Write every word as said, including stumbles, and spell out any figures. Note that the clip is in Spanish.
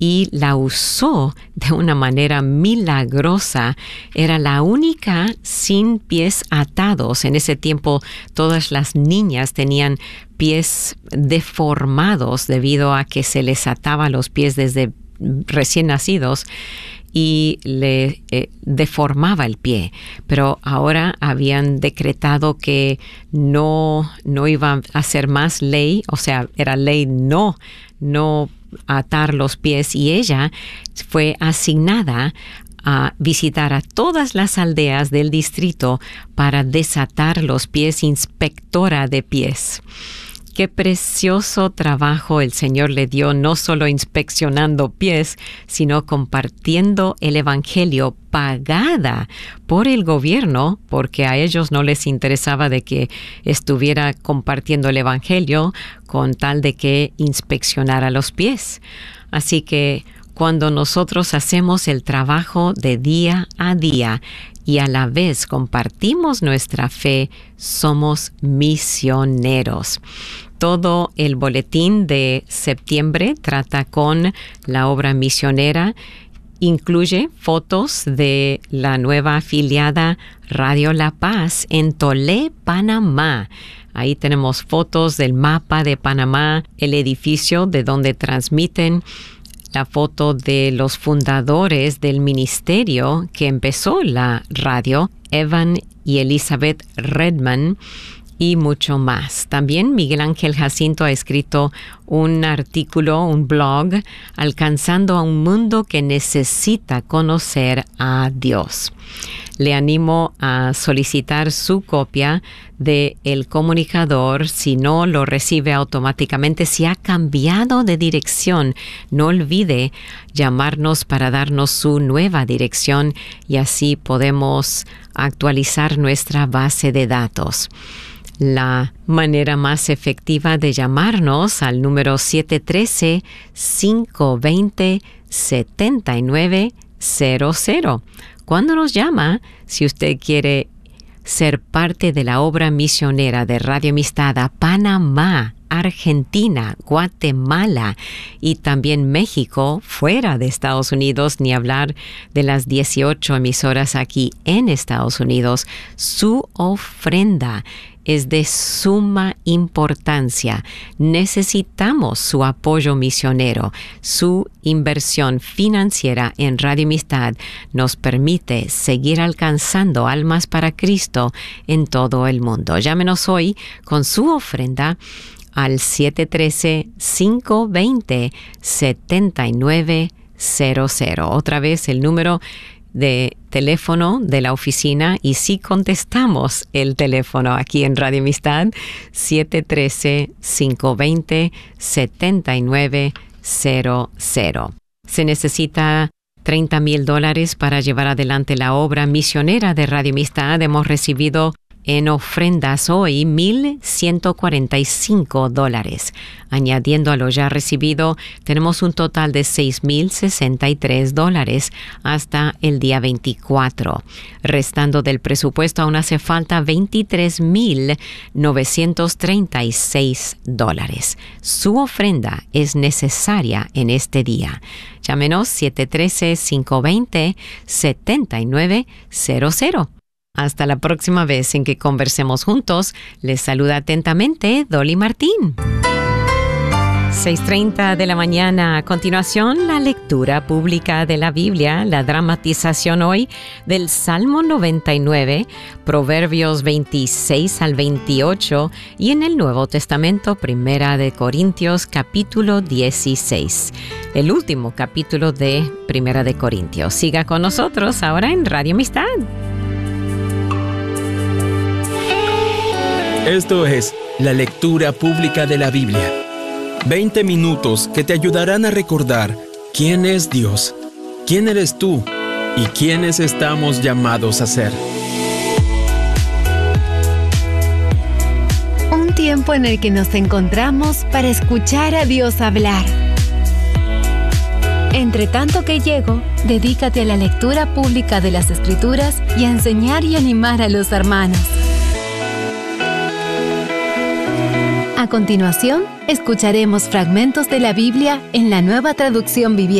y la usó de una manera milagrosa. Era la única sin pies atados. En ese tiempo todas las niñas tenían pies deformados debido a que se les ataba los pies desde recién nacidos y le eh, deformaba el pie. Pero ahora habían decretado que no, no iba a ser más ley, o sea, era ley no, no atar los pies, y ella fue asignada a visitar a todas las aldeas del distrito para desatar los pies, inspectora de pies. Qué precioso trabajo el Señor le dio, no solo inspeccionando pies, sino compartiendo el Evangelio, pagada por el gobierno, porque a ellos no les interesaba de que estuviera compartiendo el Evangelio con tal de que inspeccionara los pies. Así que cuando nosotros hacemos el trabajo de día a día y a la vez compartimos nuestra fe, somos misioneros. Todo el boletín de septiembre trata con la obra misionera. Incluye fotos de la nueva afiliada Radio La Paz en Tolé, Panamá. Ahí tenemos fotos del mapa de Panamá, el edificio de donde transmiten, la foto de los fundadores del ministerio que empezó la radio, Evan y Elizabeth Redman, y mucho más. También Miguel Ángel Jacinto ha escrito un artículo, un blog, alcanzando a un mundo que necesita conocer a Dios. Le animo a solicitar su copia de El Comunicador. Si no lo recibe automáticamente, si ha cambiado de dirección, no olvide llamarnos para darnos su nueva dirección y así podemos actualizar nuestra base de datos. La manera más efectiva de llamarnos al número siete uno tres, cinco dos cero, siete nueve cero cero. Cuando nos llama, si usted quiere ser parte de la obra misionera de Radio Amistad a Panamá, Argentina, Guatemala y también México, fuera de Estados Unidos, ni hablar de las dieciocho emisoras aquí en Estados Unidos, su ofrenda es de suma importancia. Necesitamos su apoyo misionero. Su inversión financiera en Radio Amistad nos permite seguir alcanzando almas para Cristo en todo el mundo. Llámenos hoy con su ofrenda al siete uno tres, cinco dos cero, siete nueve cero cero. Otra vez el número de teléfono de la oficina, y si contestamos el teléfono aquí en Radio Amistad, siete uno tres, cinco dos cero, siete nueve cero cero. Se necesita treinta mil dólares para llevar adelante la obra misionera de Radio Amistad. Hemos recibido en ofrendas hoy mil ciento cuarenta y cinco dólares. Añadiendo a lo ya recibido, tenemos un total de seis mil sesenta y tres dólares hasta el día veinticuatro. Restando del presupuesto aún hace falta veintitrés mil novecientos treinta y seis dólares. Su ofrenda es necesaria en este día. Llámenos siete uno tres, cinco dos cero, siete nueve cero cero. Hasta la próxima vez en que conversemos juntos, les saluda atentamente Dolly Martín. seis treinta de la mañana. A continuación, la lectura pública de la Biblia, la dramatización hoy del Salmo noventa y nueve, Proverbios veintiséis al veintiocho y en el Nuevo Testamento, Primera de Corintios, capítulo dieciséis. El último capítulo de Primera de Corintios. Siga con nosotros ahora en Radio Amistad. Esto es la lectura pública de la Biblia. veinte minutos que te ayudarán a recordar quién es Dios, quién eres tú y quiénes estamos llamados a ser. Un tiempo en el que nos encontramos para escuchar a Dios hablar. Entre tanto que llego, dedícate a la lectura pública de las Escrituras y a enseñar y animar a los hermanos. A continuación, escucharemos fragmentos de la Biblia en la Nueva Traducción Viviente.